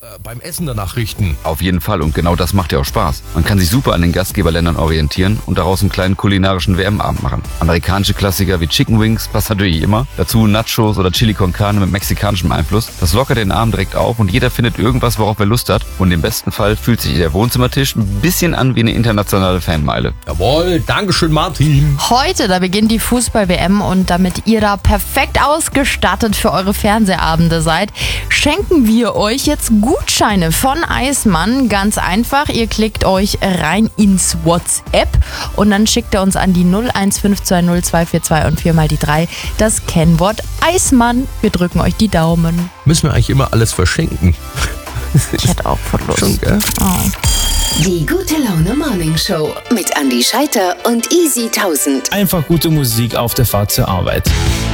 beim Essen danach richten. Auf jeden Fall, und genau das macht ja auch Spaß. Man kann sich super an den Gastgeberländern orientieren und daraus einen kleinen kulinarischen WM-Abend machen. Amerikanische Klassiker wie Chicken Wings passt natürlich immer. Dazu Nachos oder Chili con Carne mit mexikanischem Einfluss. Das lockert den Abend direkt auf und jeder findet irgendwas, worauf er Lust hat. Und im besten Fall fühlt sich der Wohnzimmertisch ein bisschen an wie eine internationale Fanmeile. Jawohl, Dankeschön Martin. Heute, da beginnt die Fußball-WM und damit ihr da perfekt ausgestattet für eure Fernsehabende seid, schenken wir euch jetzt Gutscheine von Eismann. Ganz einfach, ihr klickt euch rein ins WhatsApp und dann schickt ihr uns an die 01520 242 und 4 mal die 3 das Kennwort Eismann. Wir drücken euch die Daumen. Müssen wir eigentlich immer alles verschenken? Ich hätte auch voll Lust. Schon, gell? Oh. Die Gute Laune Morning Show mit Andi Scheiter und Easy 1000. Einfach gute Musik auf der Fahrt zur Arbeit.